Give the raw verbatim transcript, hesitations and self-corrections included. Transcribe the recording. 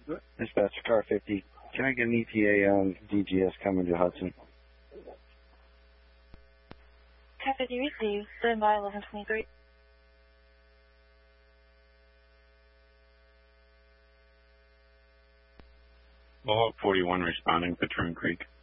Dispatch car fifty. Can I get an E T A on D G S coming to Hudson? Car fifty received. Stand by eleven twenty-three. Mohawk forty-one responding, Patroon Creek.